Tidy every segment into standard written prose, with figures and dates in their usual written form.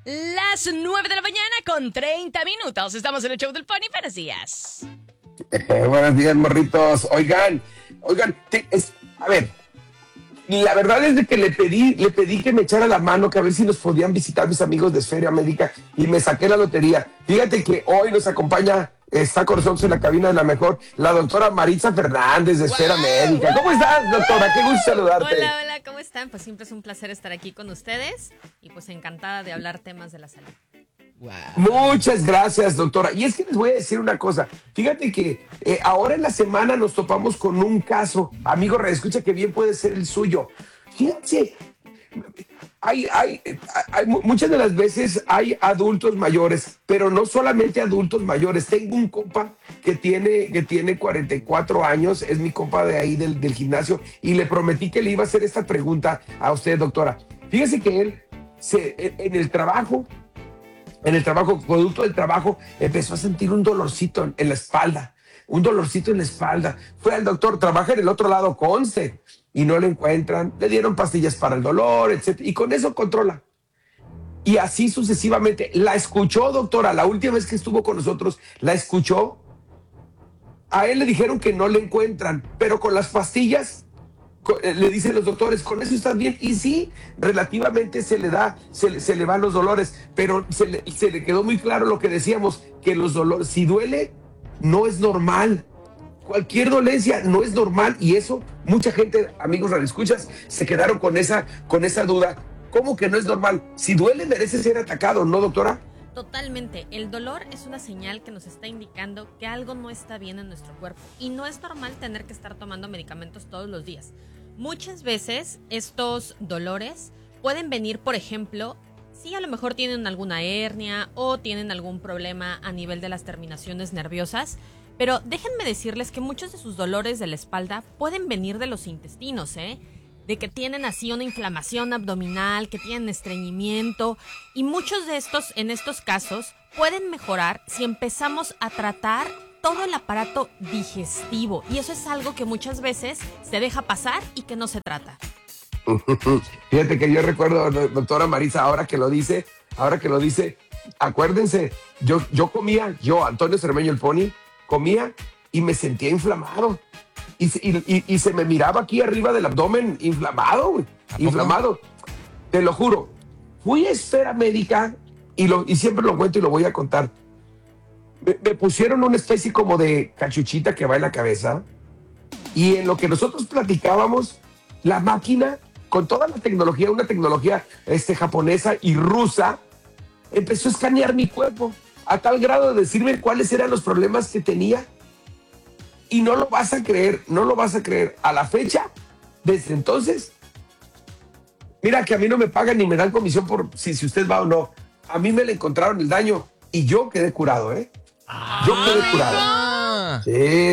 Las 9 de la mañana con 30 minutos. Estamos en el show del Pony. Buenos días. Buenos días, morritos. Oigan, a ver, la verdad es de que le pedí que me echara la mano, que a ver si nos podían visitar mis amigos de Esfera América, y me saqué la lotería. Fíjate que hoy nos acompaña, está con nosotros en la cabina de la mejor, la doctora Maritza Fernández de Esfera América. ¿Cómo estás, doctora? Qué gusto saludarte. Hola, ¿cómo están? Pues siempre es un placer estar aquí con ustedes y pues encantada de hablar temas de la salud. Wow. Muchas gracias, doctora. Y es que les voy a decir una cosa. Fíjate que ahora en la semana nos topamos con un caso, amigo, escucha que bien puede ser el suyo. Fíjense, muchas de las veces hay adultos mayores, pero no solamente adultos mayores. Tengo un compa que tiene 44 años, es mi compa de ahí del gimnasio, y le prometí que le iba a hacer esta pregunta a usted, doctora. Fíjese que él en el trabajo, producto del trabajo, empezó a sentir un dolorcito en la espalda. Fue al doctor, trabaja en el otro lado, conste, y no le encuentran. Le dieron pastillas para el dolor, etcétera, y con eso controla. Y así sucesivamente. La escuchó, doctora, la última vez que estuvo con nosotros, la escuchó. A él le dijeron que no le encuentran, pero con las pastillas, le dicen los doctores, con eso estás bien. Y sí, relativamente se le van los dolores, pero se le quedó muy claro lo que decíamos, que los dolores, si duele, no es normal. Cualquier dolencia no es normal, y eso mucha gente, amigos radioescuchas, se quedaron con esa duda. ¿Cómo que no es normal? Si duele, merece ser atacado, ¿no, doctora? Totalmente. El dolor es una señal que nos está indicando que algo no está bien en nuestro cuerpo y no es normal tener que estar tomando medicamentos todos los días. Muchas veces estos dolores pueden venir, por ejemplo, si a lo mejor tienen alguna hernia o tienen algún problema a nivel de las terminaciones nerviosas, pero déjenme decirles que muchos de sus dolores de la espalda pueden venir de los intestinos, de que tienen así una inflamación abdominal, que tienen estreñimiento, y muchos de en estos casos pueden mejorar si empezamos a tratar todo el aparato digestivo, y eso es algo que muchas veces se deja pasar y que no se trata. Fíjate que yo recuerdo, doctora Marisa, ahora que lo dice, acuérdense, yo, Antonio Cermeño el Pony, comía y me sentía inflamado. Y se me miraba aquí arriba del abdomen inflamado. Te lo juro. Fui a Esfera Médica y siempre lo cuento y lo voy a contar. Me pusieron una especie como de cachuchita que va en la cabeza, y en lo que nosotros platicábamos, la máquina, con toda la tecnología, una tecnología japonesa y rusa, empezó a escanear mi cuerpo a tal grado de decirme cuáles eran los problemas que tenía. Y no lo vas a creer. A la fecha, desde entonces, mira que a mí no me pagan ni me dan comisión por si usted va o no. A mí me le encontraron el daño y yo quedé curado, Yo quedé curado.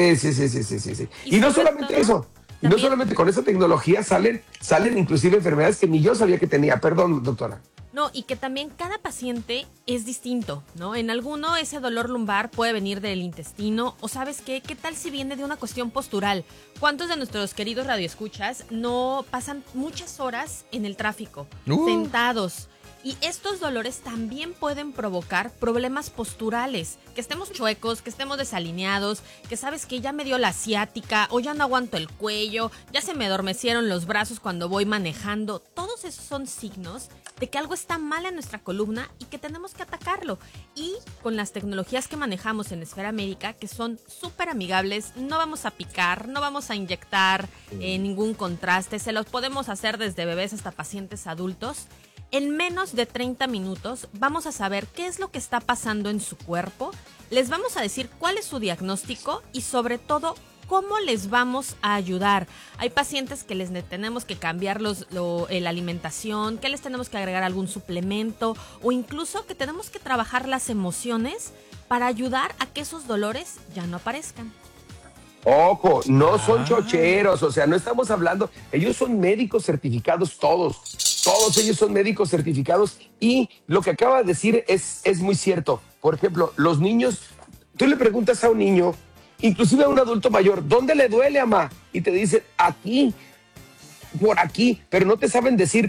Sí. Y no solamente eso. Y no solamente con esa tecnología salen inclusive enfermedades que ni yo sabía que tenía. Perdón, doctora. No, y que también cada paciente es distinto, ¿no? En alguno ese dolor lumbar puede venir del intestino, o ¿sabes qué? ¿Qué tal si viene de una cuestión postural? ¿Cuántos de nuestros queridos radioescuchas no pasan muchas horas en el tráfico, sentados? Y estos dolores también pueden provocar problemas posturales, que estemos chuecos, que estemos desalineados, que sabes que ya me dio la ciática, o ya no aguanto el cuello, ya se me adormecieron los brazos cuando voy manejando. Todos esos son signos de que algo está mal en nuestra columna y que tenemos que atacarlo. Y con las tecnologías que manejamos en Esfera Médica, que son súper amigables, no vamos a picar, no vamos a inyectar ningún contraste, se los podemos hacer desde bebés hasta pacientes adultos. En menos de 30 minutos vamos a saber qué es lo que está pasando en su cuerpo, les vamos a decir cuál es su diagnóstico y sobre todo cómo les vamos a ayudar. Hay pacientes que les tenemos que cambiar la alimentación, que les tenemos que agregar algún suplemento o incluso que tenemos que trabajar las emociones para ayudar a que esos dolores ya no aparezcan. Ojo, no son chocheros, o sea, no estamos hablando, ellos son médicos certificados todos ellos son médicos certificados, y lo que acaba de decir es muy cierto. Por ejemplo, los niños, tú le preguntas a un niño, inclusive a un adulto mayor, ¿dónde le duele, mamá? Y te dicen, aquí, por aquí, pero no te saben decir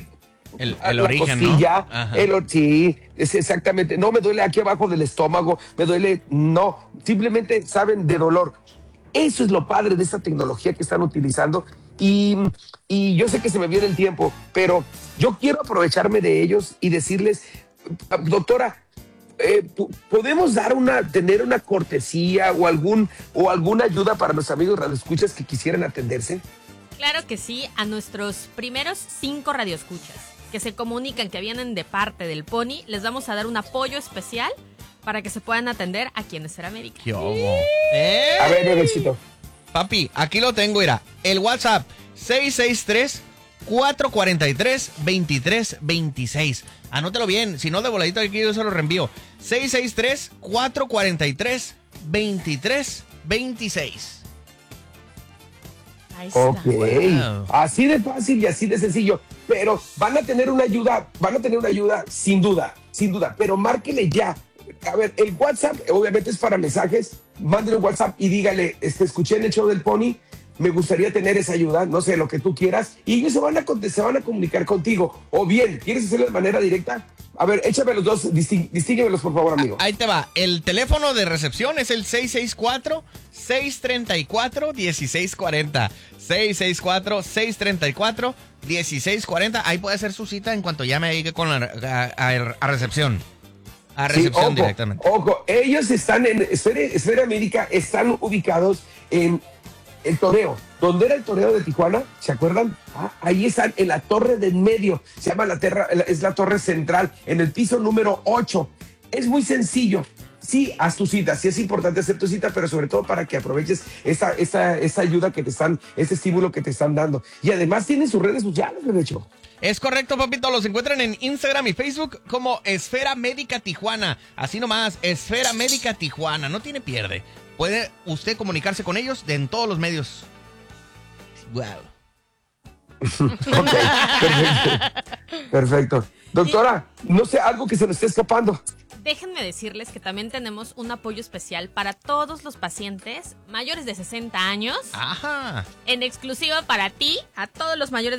El la origen, costilla, ¿no? Ajá. sí, es exactamente. No me duele aquí abajo del estómago, me duele, no, simplemente saben de dolor. Eso es lo padre de esta tecnología que están utilizando y yo sé que se me viene el tiempo, pero yo quiero aprovecharme de ellos y decirles, doctora, podemos tener una cortesía o alguna ayuda para los amigos radioescuchas que quisieran atenderse. Claro que sí, a nuestros primeros 5 radioescuchas que se comunican que vienen de parte del Pony, les vamos a dar un apoyo especial para que se puedan atender aquí en Esfera Médica. ¿Qué hubo? A ver, Bebecito. Papi, aquí lo tengo, mira. El WhatsApp 663-443-2326. Anótelo bien, si no de voladito aquí yo se lo reenvío. 663-443-2326. Ahí está. Ok, Wow. así de fácil y así de sencillo, pero van a tener una ayuda sin duda, pero márquele ya. A ver, el WhatsApp obviamente es para mensajes, mándale un WhatsApp y dígale, escuché en el show del Pony, me gustaría tener esa ayuda, no sé, lo que tú quieras, y ellos se van a comunicar contigo, o bien, ¿quieres hacerlo de manera directa? A ver, échame los dos, distínguemelos por favor, amigo. Ahí te va. El teléfono de recepción es el 664-634-1640. 664-634-1640. Ahí puede hacer su cita en cuanto llame ahí a recepción. A recepción ojo, directamente. Ojo, ellos están en Esfera Médica, están ubicados en el toreo. ¿Dónde era el toreo de Tijuana? ¿Se acuerdan? Ahí están, en la torre del medio. Se llama es la torre central, en el piso número 8. Es muy sencillo. Sí, haz tu cita. Sí es importante hacer tu cita, pero sobre todo para que aproveches esta ayuda que te están, este estímulo que te están dando. Y además tienen sus redes sociales, de hecho. Es correcto, papito. Los encuentran en Instagram y Facebook como Esfera Médica Tijuana. Así nomás, Esfera Médica Tijuana. No tiene pierde. Puede usted comunicarse con ellos en todos los medios. Wow. Ok, perfecto. Doctora, no sé, algo que se nos esté escapando. Déjenme decirles que también tenemos un apoyo especial para todos los pacientes mayores de 60 años. Ajá. En exclusiva para ti, a todos los mayores